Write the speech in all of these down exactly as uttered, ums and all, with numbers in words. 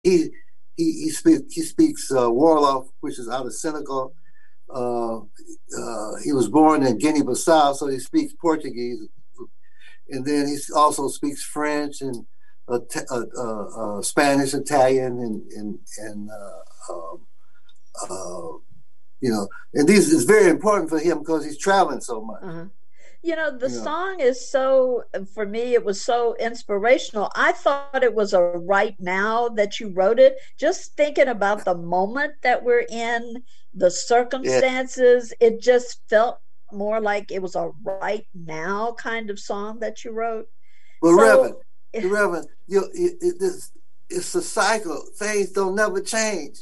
he he he speaks he speaks uh, Wolof, which is out of Senegal. Uh, uh, he was born in Guinea-Bissau, so he speaks Portuguese, and then he also speaks French and uh, uh, uh, uh, Spanish, Italian, and and and uh, um, uh, you know, and this is very important for him because he's traveling so much. Uh-huh. You know, the You know, song is so, for me, it was so inspirational. I thought it was a right now that you wrote it, just thinking about the moment that we're in, the yeah. circumstances. It just felt more like it was a right now kind of song that you wrote. But Reverend, So, Reverend, you, it, it, this, it's a cycle. Things don't never change.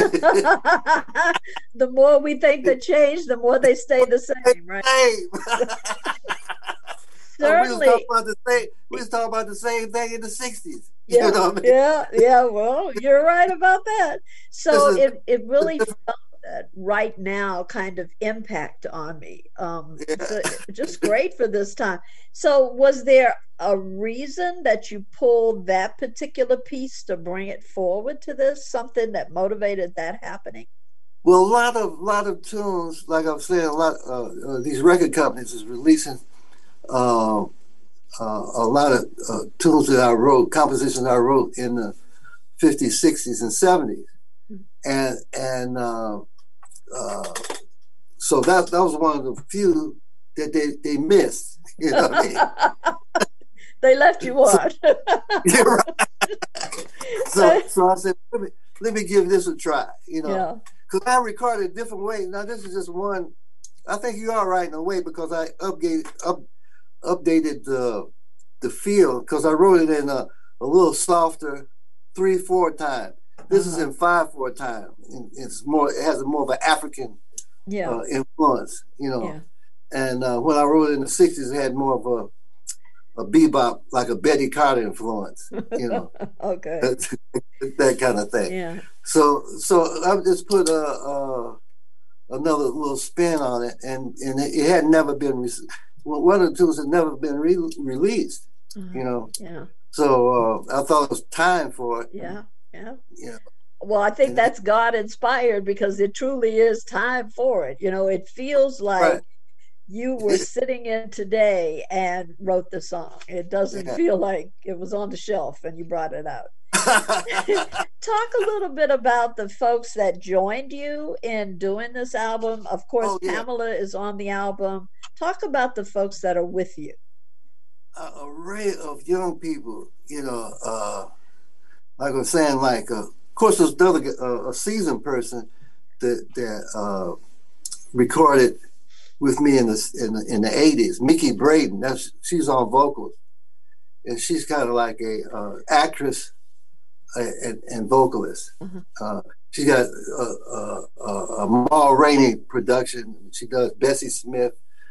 the more we think they change, the more they stay the same, right? Same. Uh, we was talking Certainly. about the same. We was talking about the same thing in the sixties. You Yeah, know what I mean? yeah, yeah. Well, you're right about that. This So is it it a really different. felt that right now kind of impact on me. Um, Yeah. so just great for this time. So was there a reason that you pulled that particular piece to bring it forward to this? Something that motivated that happening? Well, a lot of lot of tunes, like I'm saying, a lot uh, uh, these record companies is releasing uh, uh, a lot of uh, tunes that I wrote, compositions I wrote in the fifties, sixties, and seventies, and and uh, uh, so that that was one of the few that they they missed. You know what I mean? They left you So on. you're right. So so I said, let me let me give this a try. You know, Yeah. because I recorded different ways. Now this is just one. I think you are right in a way because I updated up, updated the the feel because I wrote it in a, a little softer three four time. This is Uh-huh. in five four time. It's more. It has a more of an African Yeah. uh, influence. You know, Yeah. and uh, when I wrote it in the sixties, it had more of a a bebop, like a Betty Carter influence. You know, Okay. that kind of thing. Yeah. So so I just put a, a another little spin on it, and and it, it had never been re- one of the tunes had never been re- released. Uh-huh. You know, Yeah. so uh, I thought it was time for it. Yeah. Yeah. You know, Well, I think and that's God inspired because it truly is time for it. You know, it feels right, like you were sitting in today and wrote the song. It doesn't yeah. feel like it was on the shelf and you brought it out. Talk a little bit about the folks that joined you in doing this album. Of course, Oh yeah, Pamela is on the album. Talk about the folks that are with you. a array of young people. You know, uh, like I was saying, like uh, of course there's another uh, a seasoned person that that uh, recorded with me in the in the, in the eighties. Mickey Braden, that's she's on vocals, and she's kind of like a uh, actress and, and vocalist. Uh-huh. Uh, she's got a, a, a, a Ma Rainey production. She does Bessie Smith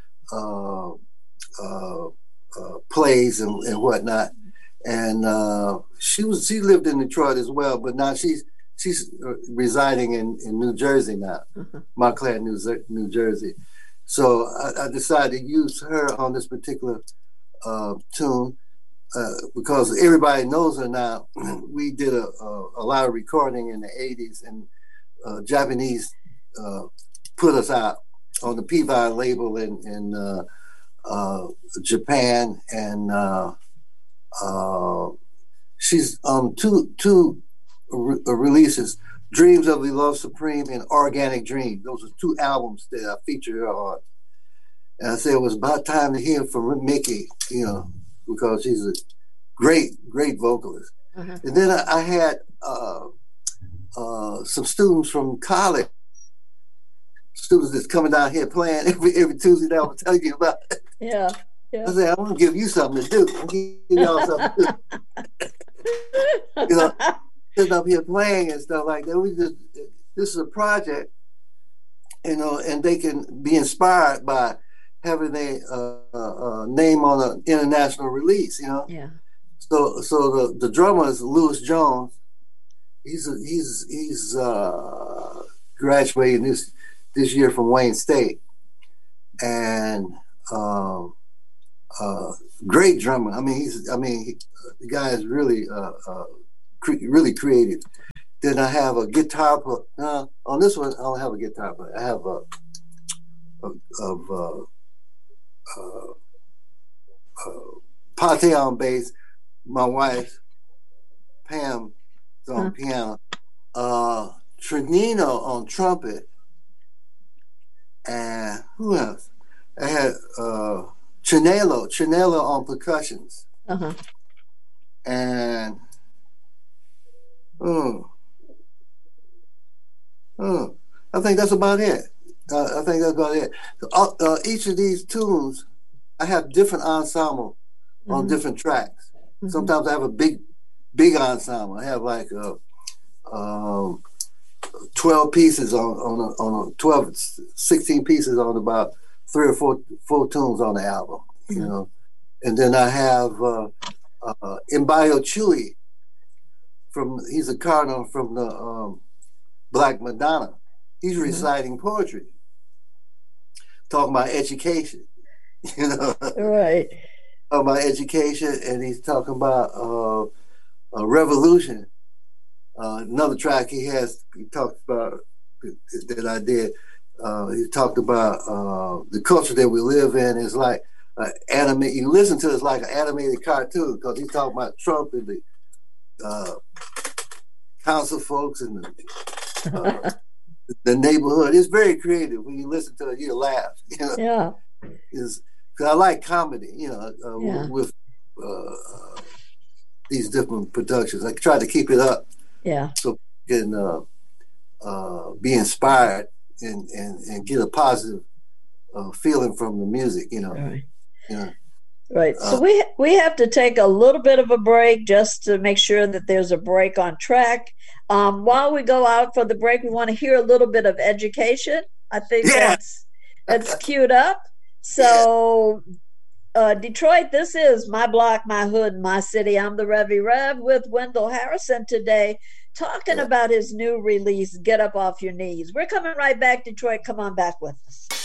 uh, uh, uh, plays and, and whatnot. And uh, she was she lived in Detroit as well, but now she's she's residing in, in New Jersey now, Uh-huh. Montclair, New, New Jersey. So I, I decided to use her on this particular uh, tune uh, because everybody knows her now. We did a, a, a lot of recording in the eighties, and uh, Japanese uh, put us out on the P V I label in, in uh, uh, Japan, and uh, uh, she's um two two re- releases, Dreams of the Love Supreme and Organic Dream. Those are two albums that I featured her on. And I said it was about time to hear from Mickey, you know, because she's a great, great vocalist. Uh-huh. And then I, I had uh, uh, some students from college, students that's coming down here playing every every Tuesday that I was telling you about. Yeah. I Yeah. said, I want to give you something to do. I'm giving y'all something to do. You know, sitting up here playing and stuff like that. We just, this is a project, you know, and they can be inspired by having a uh, uh, name on an international release, you know. Yeah. So, so the, the drummer is Lewis Jones. He's a, he's he's uh, graduating this this year from Wayne State, and uh, uh, great drummer. I mean, he's I mean he, the guy is really uh, uh, cre- really creative. Then I have a guitar. Uh, on this one, I don't have a guitar, but I have a, a of uh, uh, uh, Pate on bass. My wife Pam is on huh. piano. Uh, Trinino on trumpet, and who else? I had uh, Chinelo, Chinelo on percussions, uh-huh. and oh, oh, I think that's about it. Uh, I think that's about it. Uh, uh, each of these tunes, I have different ensemble mm-hmm. on different tracks. Mm-hmm. Sometimes I have a big, big ensemble. I have like a, um, twelve pieces on on a, on a twelve, sixteen pieces on about three or four four tunes on the album, you mm-hmm. know. And then I have uh, uh, Mbayo Chui from he's a cardinal from the um, Black Madonna. He's mm-hmm. reciting poetry, talking about education, you know. Right. Talking about education, and he's talking about uh, a revolution. Uh, another track he has, he talked about that I did. Uh, he talked about uh, the culture that we live in is like uh, anime. You listen to it, it's like an animated cartoon because he's talking about Trump and the uh, council folks and the, uh, the neighborhood. It's very creative. When you listen to it, you laugh. You know? Yeah. It's, cause I like comedy. You know, uh, yeah. with uh, these different productions. I try to keep it up. Yeah. So you can uh, uh, be inspired and, and, and get a positive uh, feeling from the music, you know. Right. You know. Right. Uh, so we we have to take a little bit of a break just to make sure that there's a break on track. Um, while we go out for the break, we want to hear a little bit of education. I think yeah. that's that's queued up. So. Yeah. Uh, Detroit, this is My Block, My Hood, My City. I'm the Revy Rev with Wendell Harrison today, talking yeah. about his new release, Get Up Off Your Knees. We're coming right back, Detroit. Come on back with us.